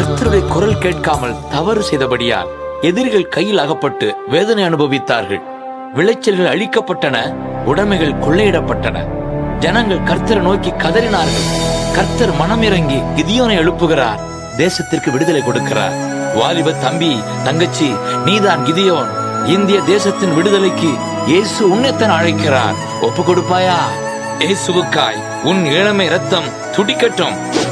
கர்த்தருடைய குரல் கேட்காமல் தவறு செய்தபடியால் எதிரிகள் கையில் அகப்பட்டு வேதனை அனுபவித்தார்கள். விளைச்சல்கள் அழிக்கப்பட்டன, உடைமைகள் கொள்ளையிடப்பட்டன. ஜனங்கள் கர்த்தரை நோக்கி கதறினார்கள். கர்த்தர் மனமிறங்கி கிதியோனை எழுப்புகிறார், தேசத்திற்கு விடுதலை கொடுக்கிறார். வாலிப தம்பி, தங்கச்சி, நீதான் கிதியோன். இந்திய தேசத்தின் விடுதலைக்கு இயேசு உன்னைத்தான் அழைக்கிறார். ஒப்பு கொடுப்பாயா? இயேசுவுக்காய் உன் இளமை ரத்தம் துடிக்கட்டும்.